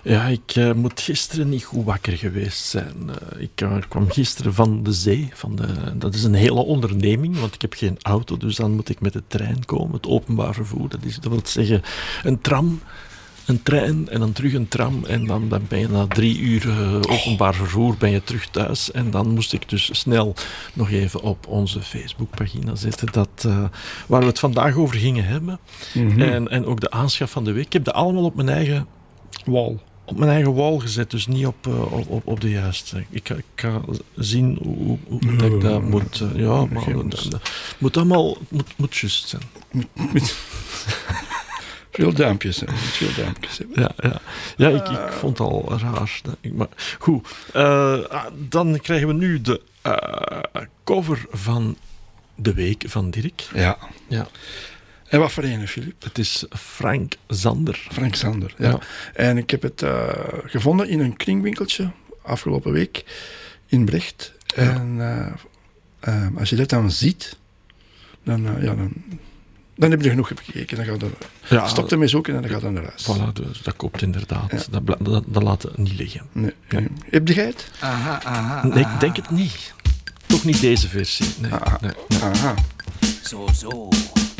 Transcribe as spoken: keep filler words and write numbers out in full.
Ja, ik uh, moet gisteren niet goed wakker geweest zijn. Uh, ik uh, kwam gisteren van de zee. Van de, dat is een hele onderneming, want ik heb geen auto, dus dan moet ik met de trein komen. Het openbaar vervoer, dat, is, dat wil zeggen een tram, een trein en dan terug een tram. En dan, dan ben je na drie uur uh, openbaar vervoer ben je terug thuis. En dan moest ik dus snel nog even op onze Facebookpagina zetten. Dat, uh, waar we het vandaag over gingen hebben. Mm-hmm. En, en ook de aanschaf van de week. Ik heb dat allemaal op mijn eigen wall. Op mijn eigen wall gezet, dus niet op, uh, op, op de juiste. Ik, ik ga zien hoe, hoe no, dat ik dat moet... Uh, ja, maar dat, dat moet allemaal... moet, moet juist zijn. Veel duimpjes, hè. Veel duimpjes. Hè. Ja, ja. ja ik, ik vond het al raar. Dat ik, maar goed, uh, dan krijgen we nu de uh, cover van de week van Dirk. Ja. ja. En wat voor een, Filip? Het is Frank Zander. Frank Zander, ja. ja. En ik heb het uh, gevonden in een kringwinkeltje afgelopen week in Brecht. Ja. En uh, uh, als je dat dan ziet, dan, uh, ja, dan, dan heb je genoeg gekeken. Dan gaat er, ja, stop ermee zoeken en dan gaat het naar huis. Voilà, dus dat koopt inderdaad. Ja. Dat, dat, dat laat het niet liggen. Nee. Nee. Heb jij het? Aha, aha, nee, ik denk het niet. Toch niet deze versie. Nee. Aha. Nee, nee. Aha. Zo, zo.